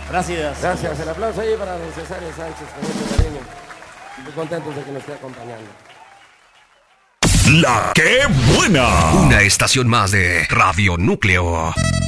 Gracias. Gracias. El aplauso ahí para don Cesario Sánchez, con mucho cariño. Muy contentos de que nos esté acompañando. La que buena. Una estación más de Radio Núcleo.